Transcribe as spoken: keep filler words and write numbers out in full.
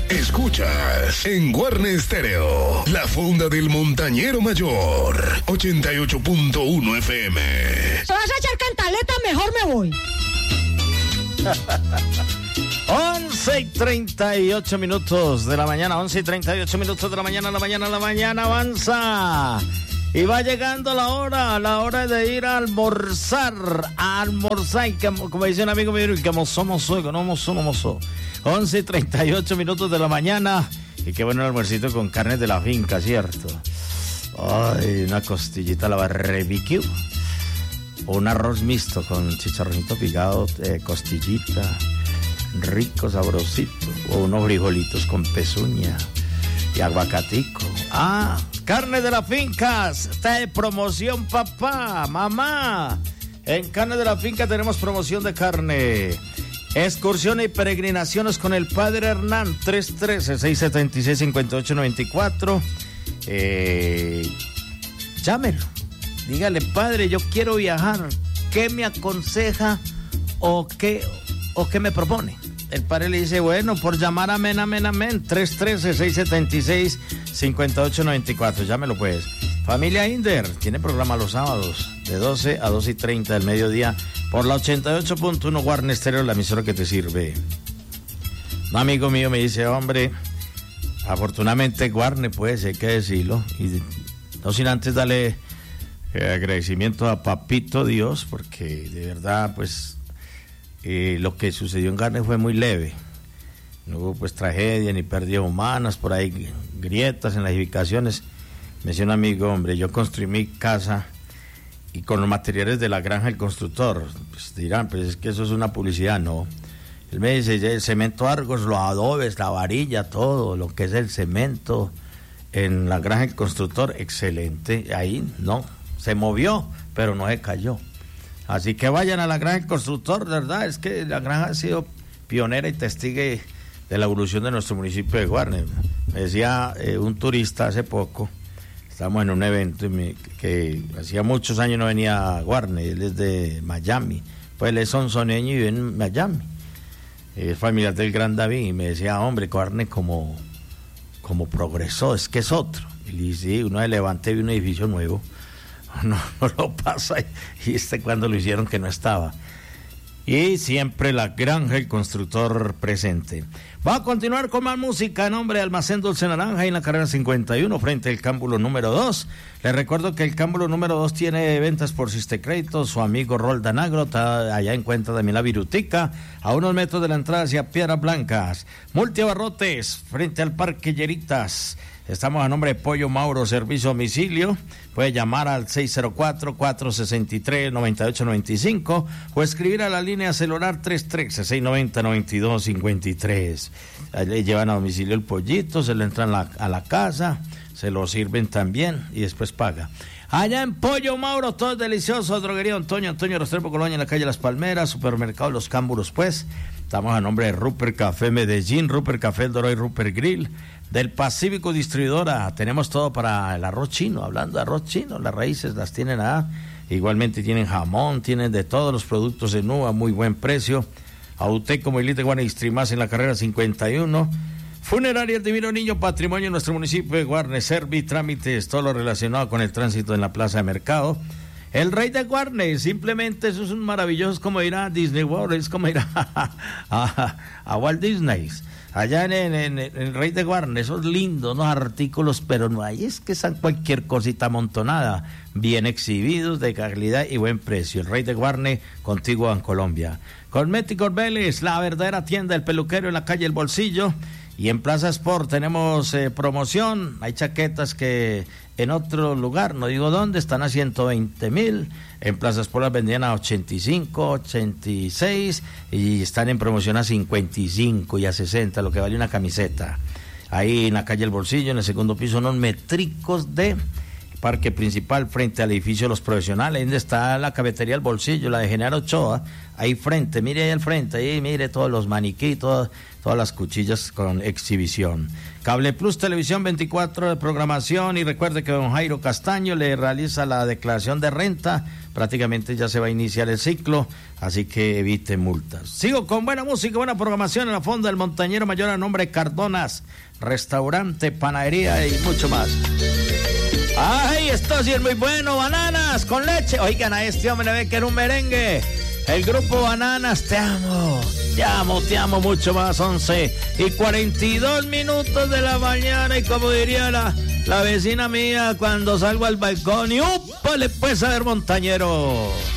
Escuchas en Guarne Stereo, la funda del montañero mayor, ochenta y ocho punto uno F M. Si vas a echar cantaleta, mejor me voy. once y treinta y ocho minutos de la mañana, once y treinta y ocho minutos de la mañana, la mañana, la mañana avanza. Y va llegando la hora, la hora de ir a almorzar, a almorzar, y que, como dice un amigo mío, que somos hoy, que no mozo, no mozo. once y treinta y ocho minutos de la mañana, y qué bueno el almuercito con carne de la finca, ¿cierto? Ay, una costillita a la barbecue, o un arroz mixto con chicharronito picado, eh, costillita, rico, sabrosito, o unos frijolitos con pezuña y aguacatico. Ah, carne de las fincas, está de promoción, papá, mamá. En Carne de la Finca tenemos promoción de carne. Excursiones y peregrinaciones con el Padre Hernán, tres uno tres, seis siete seis, cinco ocho nueve cuatro. Eh, llámelo, dígale, padre, yo quiero viajar, ¿qué me aconseja o qué, o qué me propone? El padre le dice, bueno, por llamar amén, amén, amén, tres uno tres, seis siete seis, cinco ocho nueve cuatro, llámelo pues. Familia Inder, tiene programa los sábados, de doce a doce y treinta del mediodía, por la ochenta y ocho punto uno Guarne Stereo, la emisora que te sirve. Un amigo mío me dice, hombre, afortunadamente Guarne, pues, hay que decirlo, y no sin antes darle eh, agradecimiento a Papito Dios, porque de verdad, pues, Eh, lo que sucedió en Guarne fue muy leve. No hubo pues tragedia ni pérdidas humanas, por ahí grietas en las edificaciones. Me decía un amigo, hombre, yo construí mi casa y con los materiales de la granja del constructor. Pues dirán, pues es que eso es una publicidad. No. Él me dice, el cemento Argos, los adobes, la varilla, todo lo que es el cemento en la granja del constructor, excelente. Ahí no, se movió, pero no se cayó. Así que vayan a la granja del constructor, de verdad, es que la granja ha sido pionera y testigo de la evolución de nuestro municipio de Guarne. Me decía eh, un turista hace poco, estábamos en un evento y me, que hacía muchos años no venía a Guarne, él es de Miami, pues él es sonzoneño y vive en Miami, es familiar del Gran David, y me decía, hombre, Guarne como, como progresó, es que es otro. Y le dije, sí, uno se levanta y ve un edificio nuevo. No, no lo pasa, y este cuando lo hicieron que no estaba. Y siempre la granja, el constructor presente. Va a continuar con más música en nombre de Almacén Dulce Naranja en la carrera cincuenta y uno frente al cámbulo número dos. Les recuerdo que el cámbulo número dos tiene ventas por Sistecrédito, su amigo Roldan Agro, está allá encuentra también la Virutica, a unos metros de la entrada hacia Piedras Blancas. Multiabarrotes frente al Parque Lleritas. Estamos a nombre de Pollo Mauro, servicio a domicilio. Puede llamar al seis cero cuatro, cuatro seis tres, nueve ocho nueve cinco o escribir a la línea celular tres tres, seis nueve cero, nueve dos cinco tres. Ahí le llevan a domicilio el pollito, se le entran la, a la casa, se lo sirven también y después paga. Allá en Pollo Mauro, todo es delicioso. Droguería Antonio, Antonio Restrepo Colonia en la calle Las Palmeras, supermercado Los Cámburos, pues. Estamos a nombre de Rupert Café Medellín, Rupert Café El Dorado y Rupert Grill. Del Pacífico Distribuidora, tenemos todo para el arroz chino, hablando de arroz chino, las raíces las tienen allá, igualmente tienen jamón, tienen de todos los productos en uva, muy buen precio. Auteco, Moilite, Guarne y Streamás en la carrera cincuenta y uno. Funeraria El Divino Niño, patrimonio de nuestro municipio de Guarne, Servi, trámites, todo lo relacionado con el tránsito en la plaza de mercado. El Rey de Guarne, simplemente eso es un maravilloso, como dirá Disney World, es como irá a, a, a Walt Disney. Allá en, en, en, en el Rey de Guarne, esos lindos, unos artículos, pero no hay, es que están cualquier cosita amontonada, bien exhibidos, de calidad y buen precio. El Rey de Guarne, contiguo en Colombia. Cosméticos Vélez, la verdadera tienda del peluquero en la calle El Bolsillo. Y en Plaza Sport tenemos eh, promoción, hay chaquetas que en otro lugar, no digo dónde, están a ciento veinte mil, en Plaza Sport las vendían a ochenta y cinco, ochenta y seis y están en promoción a cincuenta y cinco y a sesenta, lo que vale una camiseta. Ahí en la calle El Bolsillo, en el segundo piso, unos metricos de parque principal frente al edificio de los profesionales, donde está la cafetería El Bolsillo, la de Genaro Ochoa, ahí frente, mire ahí al frente, ahí mire todos los maniquí, todas, todas las cuchillas con exhibición. Cable Plus Televisión veinticuatro de programación, y recuerde que don Jairo Castaño le realiza la declaración de renta, prácticamente ya se va a iniciar el ciclo, así que evite multas. Sigo con buena música, buena programación en la Fonda del Montañero Mayor a nombre de Cardonas, restaurante, panadería y mucho más. Ay, esto sí es muy bueno, bananas con leche. Oigan, a este hombre ve que era un merengue. El grupo Bananas, te amo, te amo, te amo mucho más. Once y cuarenta y dos minutos de la mañana, y como diría la, la vecina mía cuando salgo al balcón, y ¡upa! Le puedes saber, montañero.